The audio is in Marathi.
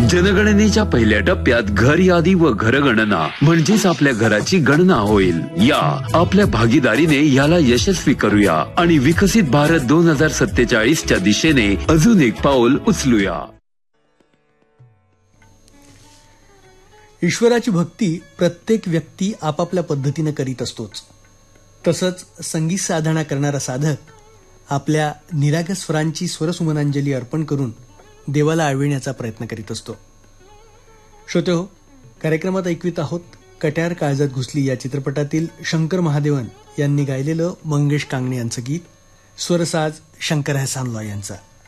जनगणनेच्या पहिल्या टप्प्यात घर यादी व घरगणना म्हणजेच आपल्या घराची गणना होईल. या आपल्या भागीदारीने याला यशस्वी करूया आणि विकसित भारत 2047च्या दिशेने अजून एक पाऊल उचलूया. ईश्वराची भक्ती प्रत्येक व्यक्ती आपापल्या पद्धतीनं करीत असतोच. तसंच संगीत साधना करणारा साधक आपल्या निरागस स्वरांची स्वरसुमनांजली अर्पण करून देवाला आळविण्याचा प्रयत्न करीत असतो. श्रोतेहो, कार्यक्रमात ऐकवीत आहोत कट्यार काळजात घुसली या चित्रपटातील शंकर महादेवन यांनी गायलेलं मंगेश कांगणे यांचं गीत, स्वरसाज शंकर एहसान लॉय यांचा.